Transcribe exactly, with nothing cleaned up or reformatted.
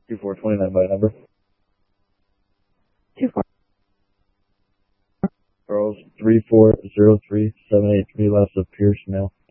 two four two nine by number. Two four. Charles three four zero three seven eight three left of Pierce, male.